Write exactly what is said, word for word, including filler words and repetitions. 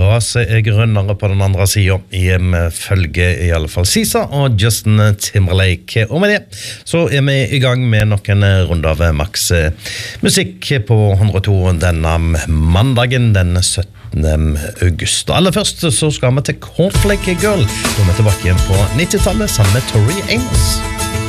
gresset er grønnere på den andre siden, i følge i alle fall Sisa og Justin Timberlake. Og med det så er vi i gang med noen runde av Max musikk på hundre og to denne mandagen den syttende august. Aller først så skal vi til Cornflake Girl, og vi er tilbake igjen på nittitallet sammen med Tori Amos.